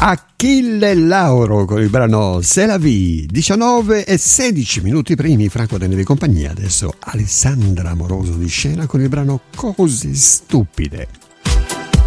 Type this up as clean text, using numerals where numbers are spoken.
Achille Lauro con il brano C'est la vie. 19 e 16 minuti primi, Franco De Neve compagnia. Adesso Alessandra Amoroso di scena con il brano Cose stupide.